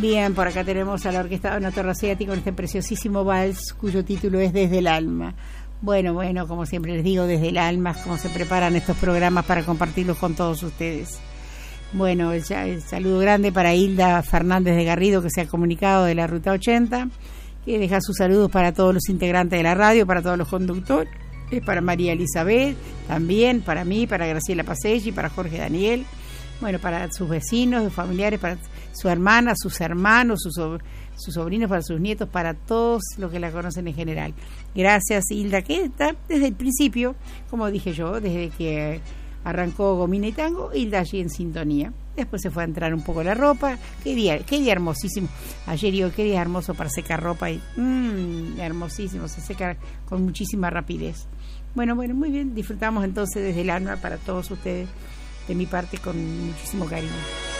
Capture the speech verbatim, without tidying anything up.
Bien, por acá tenemos a la Orquesta Donato Rossetti con este preciosísimo vals cuyo título es Desde el Alma. Bueno, bueno, como siempre les digo, desde el alma, cómo se preparan estos programas para compartirlos con todos ustedes. Bueno, el, el saludo grande para Hilda Fernández de Garrido, que se ha comunicado de la Ruta ochenta, que deja sus saludos para todos los integrantes de la radio, para todos los conductores, para María Elizabeth, también para mí, para Graciela Paselli, para Jorge Daniel, bueno, para sus vecinos, sus familiares, para su hermana, sus hermanos, sus, sus sobrinos, para sus nietos, para todos los que la conocen en general. Gracias, Hilda, que está desde el principio, como dije yo, desde que arrancó Gomina y Tango, Hilda allí en sintonía. Después se fue a entrar un poco la ropa. Qué día, qué día hermosísimo. Ayer digo, qué día hermoso para secar ropa. Y mmm, hermosísimo, se seca con muchísima rapidez. Bueno, bueno, muy bien. Disfrutamos entonces desde el alma para todos ustedes, de mi parte, con muchísimo cariño.